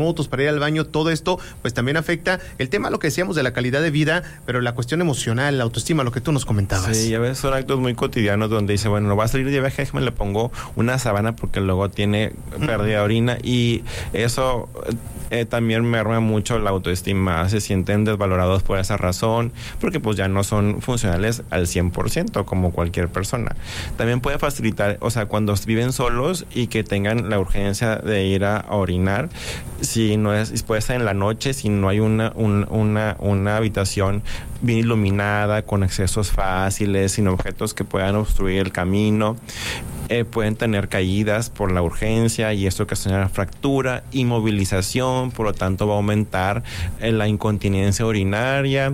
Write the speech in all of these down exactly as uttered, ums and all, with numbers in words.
minutos para ir al baño, todo esto pues también afecta el tema, lo que decíamos de la calidad de vida, pero la cuestión emocional, la autoestima, lo que tú nos comentabas. Sí, a veces son actos muy cotidianos donde dice, bueno, no va a salir de viaje, me le pongo una sábana porque luego tiene pérdida de orina, y eso eh, también merma mucho la autoestima, se sienten desvalorados por esa razón, porque pues ya no son funcionales al cien por ciento como cualquier persona. También puede facilitar, o sea, cuando viven solos y que tengan la urgencia de ir a, a orinar, si no es, puede ser en la noche, si no hay una, un, una, una habitación bien iluminada, con accesos fáciles, sin objetos que puedan obstruir el camino, eh, pueden tener caídas por la urgencia, y esto ocasiona fractura, inmovilización, por lo tanto va a aumentar eh, la incontinencia urinaria,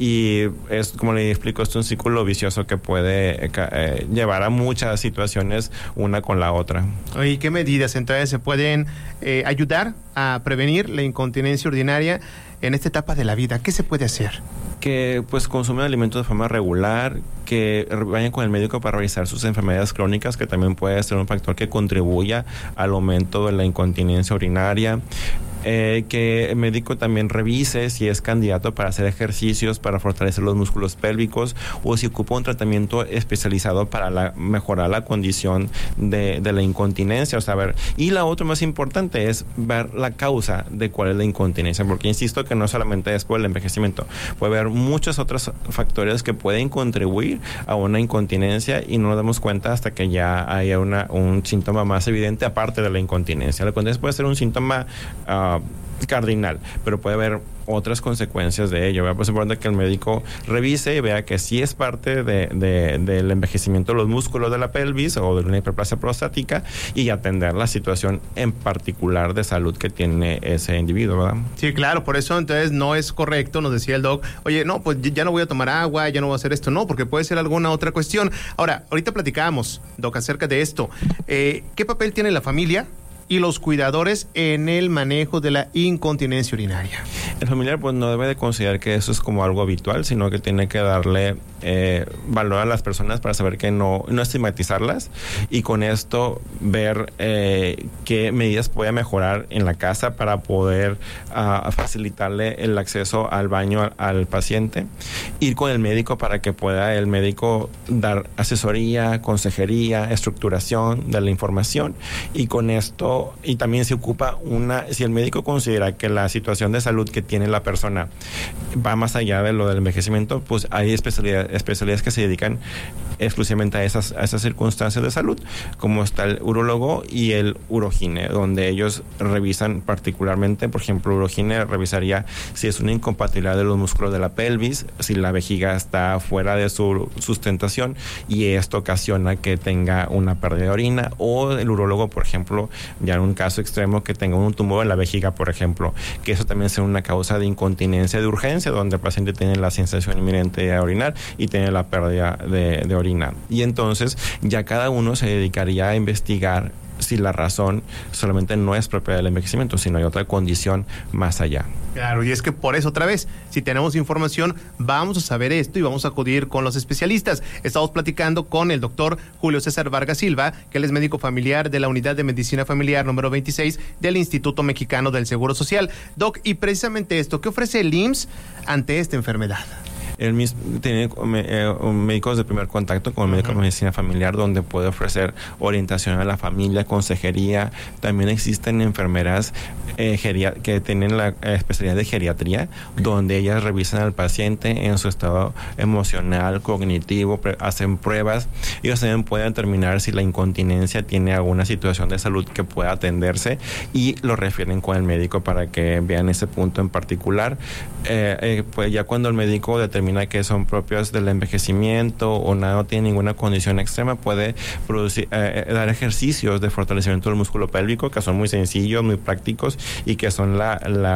y es, como le explico, es un círculo vicioso que puede eh, eh, llevar a muchas situaciones una con la otra. ¿Y qué medidas entonces se pueden eh, ayudar a prevenir la incontinencia urinaria en esta etapa de la vida? ¿Qué se puede hacer? Que pues consumen alimentos de forma regular, que vayan con el médico para revisar sus enfermedades crónicas, que también puede ser un factor que contribuya al aumento de la incontinencia urinaria. Eh, que el médico también revise si es candidato para hacer ejercicios para fortalecer los músculos pélvicos, o si ocupa un tratamiento especializado para la, mejorar la condición de, de la incontinencia, o sea, ver. Y la otra más importante es ver la causa de cuál es la incontinencia, porque insisto que no solamente es por el envejecimiento, puede haber muchos otros factores que pueden contribuir a una incontinencia y no nos damos cuenta hasta que ya haya una, un síntoma más evidente aparte de la incontinencia. La incontinencia puede ser un síntoma uh, cardinal, pero puede haber otras consecuencias de ello. Pues es importante que el médico revise y vea que sí es parte de, de, del envejecimiento de los músculos de la pelvis o de una hiperplasia prostática, y atender la situación en particular de salud que tiene ese individuo, ¿verdad? Sí, claro, por eso entonces no es correcto, nos decía el doc, oye, no, pues ya no voy a tomar agua, ya no voy a hacer esto, no, porque puede ser alguna otra cuestión. Ahora, ahorita platicábamos, doc, acerca de esto. Eh, ¿Qué papel tiene la familia y los cuidadores en el manejo de la incontinencia urinaria? El familiar pues no debe de considerar que eso es como algo habitual, sino que tiene que darle eh, valor a las personas para saber que no, no estigmatizarlas, y con esto ver eh, qué medidas puede mejorar en la casa para poder uh, facilitarle el acceso al baño al, al paciente, ir con el médico para que pueda el médico dar asesoría, consejería, estructuración de la información, y con esto, y también se ocupa una, si el médico considera que la situación de salud que tiene la persona va más allá de lo del envejecimiento, pues hay especialidades, especialidades que se dedican exclusivamente a esas, a esas circunstancias de salud, como está el urólogo y el urogine, donde ellos revisan particularmente, por ejemplo, el urogine revisaría si es una incompatibilidad de los músculos de la pelvis, si la vejiga está fuera de su sustentación y esto ocasiona que tenga una pérdida de orina, o el urólogo, por ejemplo, ya en un caso extremo, que tenga un tumor en la vejiga, por ejemplo, que eso también sea una causa de incontinencia de urgencia, donde el paciente tiene la sensación inminente de orinar y tiene la pérdida de, de orina. Y entonces ya cada uno se dedicaría a investigar si la razón solamente no es propia del envejecimiento, sino hay otra condición más allá. Claro, y es que por eso, otra vez, si tenemos información, vamos a saber esto y vamos a acudir con los especialistas. Estamos platicando con el doctor Julio César Vargas Silva, que él es médico familiar de la Unidad de Medicina Familiar número veintiséis del Instituto Mexicano del Seguro Social. Doc, y precisamente esto, ¿qué ofrece el I M S S ante esta enfermedad? Él mismo tiene eh, médicos de primer contacto con el médico de medicina familiar, donde puede ofrecer orientación a la familia, consejería. También existen enfermeras eh, geria- que tienen la eh, especialidad de geriatría, okay, donde ellas revisan al paciente en su estado emocional, cognitivo, pre- hacen pruebas. Ellos también pueden determinar si la incontinencia tiene alguna situación de salud que pueda atenderse, y lo refieren con el médico para que vean ese punto en particular. Eh, eh, pues ya cuando el médico determina que son propios del envejecimiento o nada, no tiene ninguna condición extrema, puede producir, eh, dar ejercicios de fortalecimiento del músculo pélvico, que son muy sencillos, muy prácticos, y que son la, la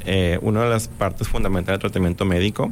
eh, una de las partes fundamentales del tratamiento médico.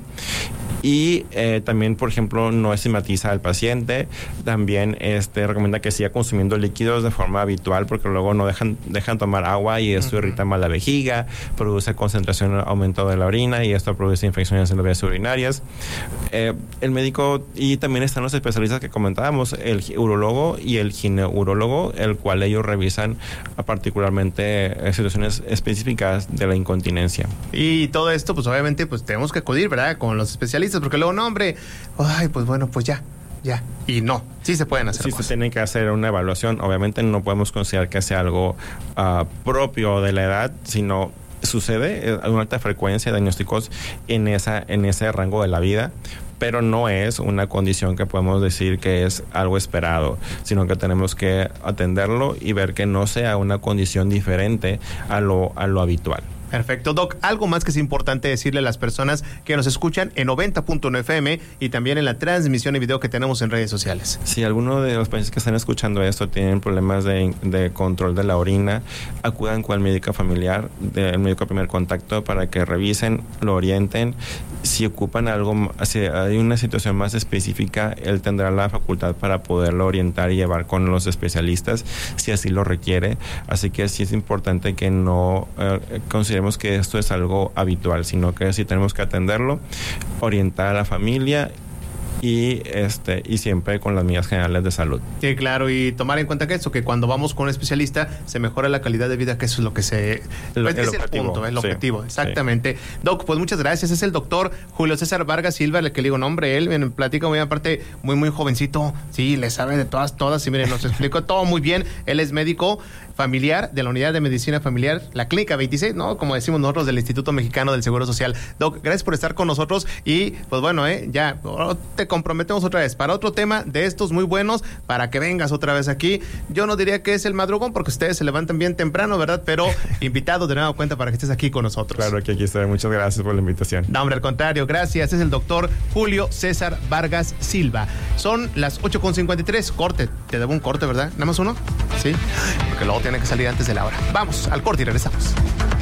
Y eh, también, por ejemplo, no estigmatiza al paciente. También este, recomienda que siga consumiendo líquidos de forma habitual, porque luego no dejan, dejan tomar agua y esto uh-huh. irrita más la vejiga, produce concentración aumento de la orina y esto produce infecciones en las vías urinarias. Eh, el médico, y también están los especialistas que comentábamos, el urólogo y el gineurólogo, el cual ellos revisan particularmente eh, situaciones específicas de la incontinencia. Y todo esto, pues obviamente, pues tenemos que acudir, ¿verdad?, con los especialistas, porque luego, no, hombre, ay, pues bueno, pues ya, ya. Y no, sí se pueden hacer sí cosas. Se tiene que hacer una evaluación. Obviamente no podemos considerar que sea algo uh, propio de la edad, sino sucede a una alta frecuencia de diagnósticos en, esa, en ese rango de la vida, pero no es una condición que podemos decir que es algo esperado, sino que tenemos que atenderlo y ver que no sea una condición diferente a lo, a lo habitual. Perfecto, Doc. Algo más que es importante decirle a las personas que nos escuchan en noventa punto nueve F M y también en la transmisión y video que tenemos en redes sociales. Si alguno de los pacientes que están escuchando esto tienen problemas de, de control de la orina, acudan con el médico familiar, el médico de primer contacto, para que revisen, lo orienten. Si ocupan algo, si hay una situación más específica, él tendrá la facultad para poderlo orientar y llevar con los especialistas, si así lo requiere. Así que sí es importante que no eh, consideremos que esto es algo habitual, sino que sí tenemos que atenderlo, orientar a la familia y este y siempre con las medidas generales de salud. Sí, claro, y tomar en cuenta que eso, que cuando vamos con un especialista se mejora la calidad de vida, que eso es lo que se... El, pues, el es objetivo. el punto, el sí, objetivo, exactamente. Sí. Doc, pues muchas gracias. Es el doctor Julio César Vargas Silva, el que le digo nombre, él me platica muy aparte, muy, muy jovencito, sí, le sabe de todas, todas, y miren, nos explicó todo muy bien. Él es médico familiar de la Unidad de Medicina Familiar, la Clínica veintiséis, ¿no? Como decimos nosotros, del Instituto Mexicano del Seguro Social. Doc, gracias por estar con nosotros y, pues bueno, eh, ya te comprometemos otra vez para otro tema de estos muy buenos, para que vengas otra vez aquí. Yo no diría que es el madrugón, porque ustedes se levantan bien temprano, ¿verdad? Pero invitado de nueva cuenta para que estés aquí con nosotros. Claro que aquí estoy. Muchas gracias por la invitación. No, hombre, al contrario, gracias. Es el doctor Julio César Vargas Silva. Son las ocho con cincuenta y tres. Corte. Te debo un corte, ¿verdad? ¿Nada más uno? Sí. Porque luego tiene que salir antes de la hora. Vamos al corte y regresamos.